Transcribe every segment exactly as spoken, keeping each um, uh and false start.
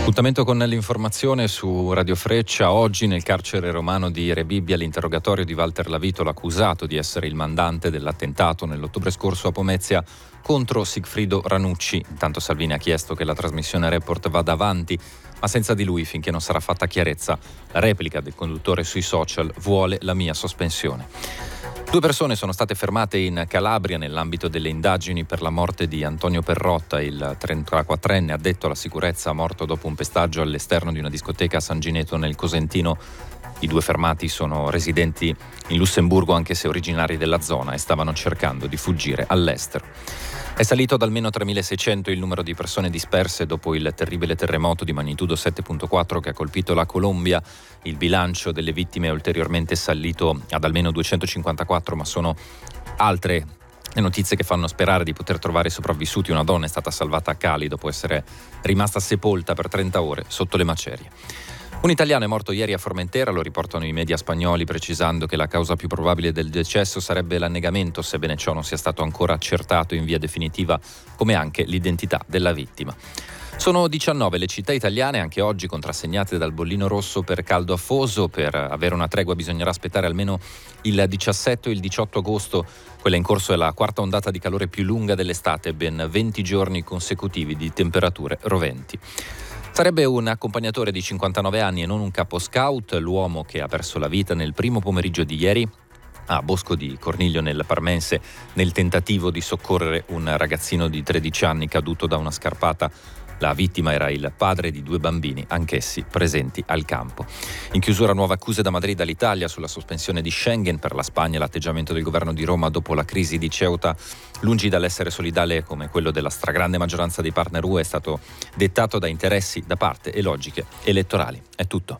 Appuntamento con l'informazione su Radio Freccia. Oggi nel carcere romano di Rebibbia l'interrogatorio di Walter Lavitola, accusato di essere il mandante dell'attentato nell'ottobre scorso a Pomezia contro Sigfrido Ranucci. Intanto Salvini ha chiesto che la trasmissione Report vada avanti, ma senza di lui finché non sarà fatta chiarezza. La replica del conduttore sui social: vuole la mia sospensione. Due persone sono state fermate in Calabria nell'ambito delle indagini per la morte di Antonio Perrotta, il trentaquattrenne addetto alla sicurezza morto dopo un pestaggio all'esterno di una discoteca a San Gineto nel Cosentino. I due fermati sono residenti in Lussemburgo, anche se originari della zona, e stavano cercando di fuggire all'estero. È salito ad almeno tremilaseicento il numero di persone disperse dopo il terribile terremoto di magnitudo sette virgola quattro che ha colpito la Colombia. Il bilancio delle vittime è ulteriormente salito ad almeno duecentocinquantaquattro, ma sono altre le notizie che fanno sperare di poter trovare sopravvissuti. Una donna è stata salvata a Cali dopo essere rimasta sepolta per trenta ore sotto le macerie. Un italiano è morto ieri a Formentera, lo riportano i media spagnoli, precisando che la causa più probabile del decesso sarebbe l'annegamento, sebbene ciò non sia stato ancora accertato in via definitiva, come anche l'identità della vittima. Sono diciannove le città italiane, anche oggi contrassegnate dal bollino rosso per caldo afoso. Per avere una tregua bisognerà aspettare almeno il diciassette o il diciotto agosto. Quella in corso è la quarta ondata di calore più lunga dell'estate, ben venti giorni consecutivi di temperature roventi. Sarebbe un accompagnatore di cinquantanove anni e non un capo scout l'uomo che ha perso la vita nel primo pomeriggio di ieri a Bosco di Corniglio nel Parmense nel tentativo di soccorrere un ragazzino di tredici anni caduto da una scarpata. La vittima era il padre di due bambini, anch'essi presenti al campo. In chiusura, nuove accuse da Madrid all'Italia sulla sospensione di Schengen. Per la Spagna l'atteggiamento del governo di Roma dopo la crisi di Ceuta, lungi dall'essere solidale come quello della stragrande maggioranza dei partner U E, è stato dettato da interessi da parte e logiche elettorali. È tutto.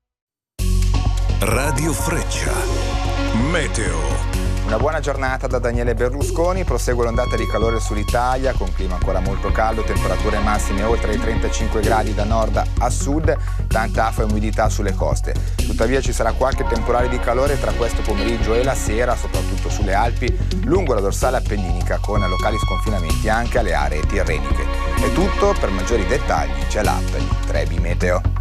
Radio Freccia. Meteo. Una buona giornata da Daniele Berlusconi. Prosegue l'ondata di calore sull'Italia con clima ancora molto caldo, temperature massime oltre i trentacinque gradi da nord a sud, tanta afa e umidità sulle coste. Tuttavia ci sarà qualche temporale di calore tra questo pomeriggio e la sera, soprattutto sulle Alpi, lungo la dorsale appenninica, con locali sconfinamenti anche alle aree tirreniche. È tutto, per maggiori dettagli c'è l'app di Trebi Meteo.